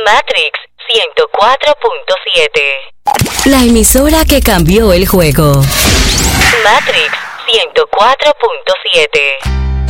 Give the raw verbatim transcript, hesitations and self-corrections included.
Matrix ciento cuatro punto siete. La emisora que cambió el juego. Matrix ciento cuatro punto siete.